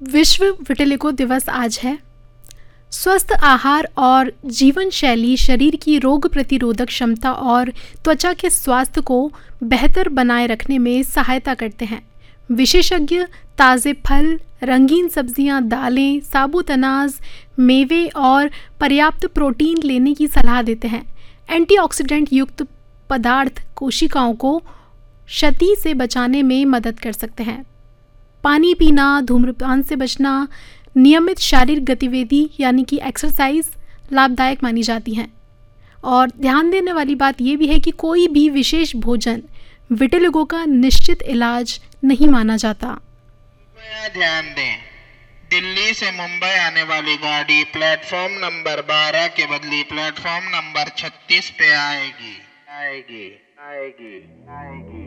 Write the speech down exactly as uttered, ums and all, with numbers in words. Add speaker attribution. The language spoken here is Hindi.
Speaker 1: विश्व विटिलिगो दिवस आज है। स्वस्थ आहार और जीवन शैली शरीर की रोग प्रतिरोधक क्षमता और त्वचा के स्वास्थ्य को बेहतर बनाए रखने में सहायता करते हैं। विशेषज्ञ ताज़े फल, रंगीन सब्जियां, दालें, साबुत अनाज, मेवे और पर्याप्त प्रोटीन लेने की सलाह देते हैं। एंटीऑक्सीडेंट युक्त पदार्थ कोशिकाओं को क्षति से बचाने में मदद कर सकते हैं। पानी पीना, धूम्रपान से बचना, नियमित शारीरिक गतिविधि यानी कि एक्सरसाइज लाभदायक मानी जाती हैं। और ध्यान देने वाली बात यह भी है कि कोई भी विशेष भोजन विटिलिगो का निश्चित इलाज नहीं माना जाता।
Speaker 2: ध्यान दें, दिल्ली से मुंबई आने वाली गाड़ी प्लेटफॉर्म नंबर बारह के बदले प्लेटफॉर्म नंबर छत्तीस पे आएगी आएगी आएगी आएगी